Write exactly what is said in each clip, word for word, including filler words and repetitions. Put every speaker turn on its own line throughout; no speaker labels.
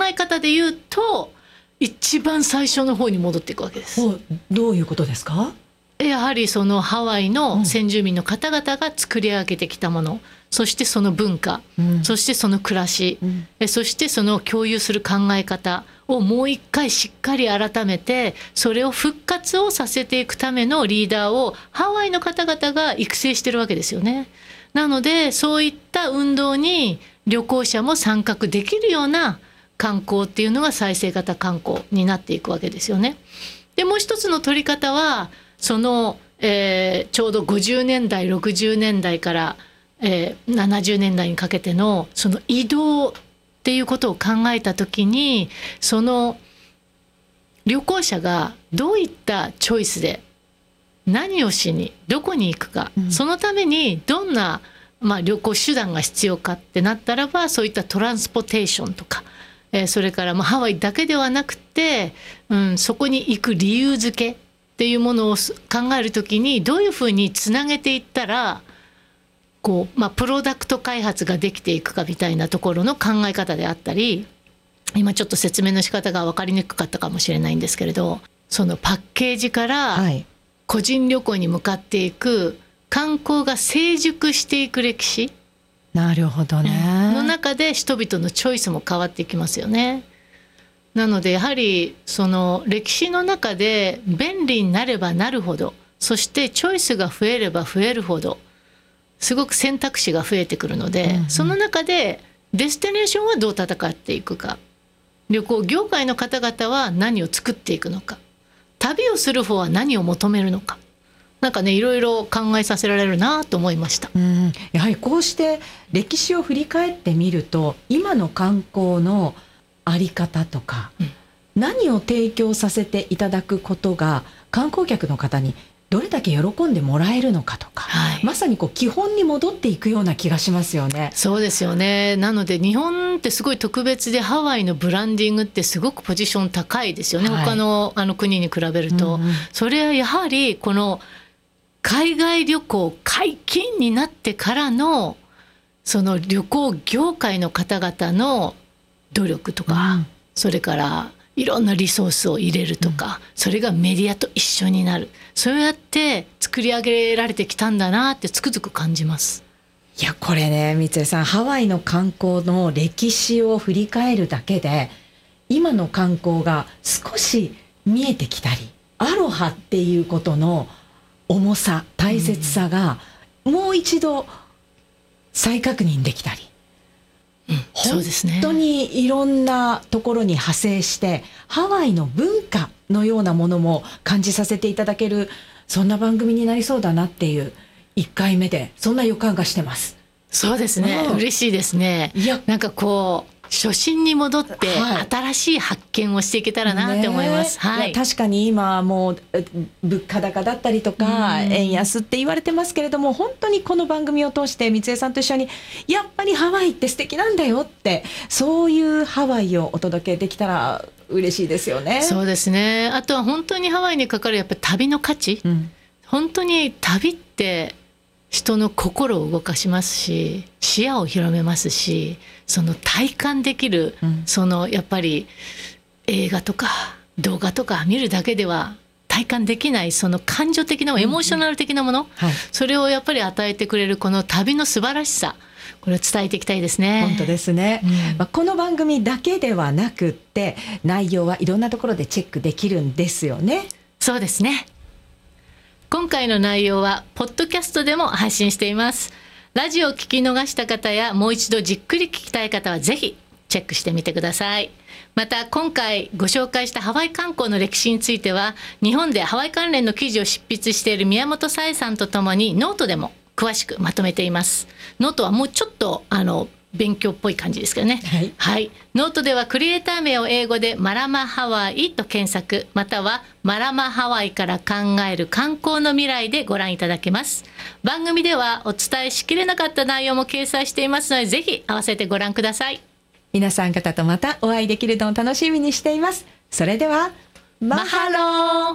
え方で言うと一番最初の方に戻っていくわけです。
どういうことですか？
やはりそのハワイの先住民の方々が作り上げてきたもの、うん、そしてその文化、うん、そしてその暮らし、うん、そしてその共有する考え方をもう一回しっかり改めて、それを復活をさせていくためのリーダーをハワイの方々が育成してるわけですよね。なのでそういった運動に旅行者も参画できるような観光っていうのが再生型観光になっていくわけですよね。でもう一つの取り方はその、えー、ちょうどごじゅうねんだいろくじゅうねんだいから、えー、ななじゅうねんだいにかけてのその移動っていうことを考えた時に、その旅行者がどういったチョイスで何をしにどこに行くか、うん、そのためにどんな、まあ、旅行手段が必要かってなったらば、そういったトランスポテーションとか、えー、それからまあハワイだけではなくて、うん、そこに行く理由付けっていうものを考えるときにどういうふうにつなげていったらこう、まあ、プロダクト開発ができていくかみたいなところの考え方であったり、今ちょっと説明の仕方が分かりにくかったかもしれないんですけれど、そのパッケージから個人旅行に向かっていく観光が成熟していく歴史、
なるほどね、
の中で人々のチョイスも変わっていきますよね。なのでやはりその歴史の中で便利になればなるほど、そしてチョイスが増えれば増えるほどすごく選択肢が増えてくるので、うんうん、その中でデスティネーションはどう戦っていくか、旅行業界の方々は何を作っていくのか、旅をする方は何を求めるのか、なんかねいろいろ考えさせられるなと思いました。
うん、やはりこうして歴史を振り返ってみると、今の観光のあり方とか、うん、何を提供させていただくことが観光客の方にどれだけ喜んでもらえるのかとか、はい、まさにこう基本に戻っていくような気がしますよね。
そうですよね。なので日本ってすごい特別で、ハワイのブランディングってすごくポジション高いですよね、はい、他の、あの国に比べると、うんうん、それはやはりこの海外旅行解禁になってからのその旅行業界の方々の努力とか、うん、それからいろんなリソースを入れるとか、うん、それがメディアと一緒になる、そうやって作り上げられてきたんだなってつくづく感じます。
いやこれね、三江さん、ハワイの観光の歴史を振り返るだけで今の観光が少し見えてきたり、アロハっていうことの重さ大切さがもう一度再確認できたり、
うん、そうですね、
本当にいろんなところに派生してハワイの文化のようなものも感じさせていただける、そんな番組になりそうだなっていういっかいめでそんな予感がしてます。
そうですね、うん、嬉しいですね。いやなんかこう初心に戻って新しい発見をしていけたらなって思います、
はい、
はい、
いや確かに今もう物価高だったりとか円安って言われてますけれども、本当にこの番組を通して三江さんと一緒にやっぱりハワイって素敵なんだよって、そういうハワイをお届けできたら嬉しいですよね。
そうですね。あとは本当にハワイにかかるやっぱり旅の価値、うん、本当に旅って人の心を動かしますし、視野を広めますし、その体感できる、うん、そのやっぱり映画とか動画とか見るだけでは体感できないその感情的な、エモーショナル的なもの、うんはい、それをやっぱり与えてくれるこの旅の素晴らしさ、これを伝えていきたいですね。
本当ですね、うんまあ、この番組だけではなくって内容はいろんなところでチェックできるんですよね。
そうですね。今回の内容はポッドキャストでも配信しています。ラジオを聞き逃した方やもう一度じっくり聞きたい方はぜひチェックしてみてください。また今回ご紹介したハワイ観光の歴史については、日本でハワイ関連の記事を執筆している宮本紗恵さんとともにノートでも詳しくまとめています。ノートはもうちょっとあの勉強っぽい感じですけどね、はいはい、ノートではクリエイター名を英語でマラマハワイと検索、またはマラマハワイから考える観光の未来でご覧いただけます。番組ではお伝えしきれなかった内容も掲載していますので、ぜひ合わせてご覧ください。
皆さん方とまたお会いできるのを楽しみにしています。それではマハロー。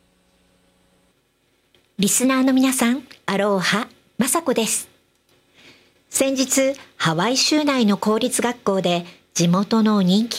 リスナーの皆さん、アローハ、マサコです。先日ハワイ州内の公立学校で地元の人気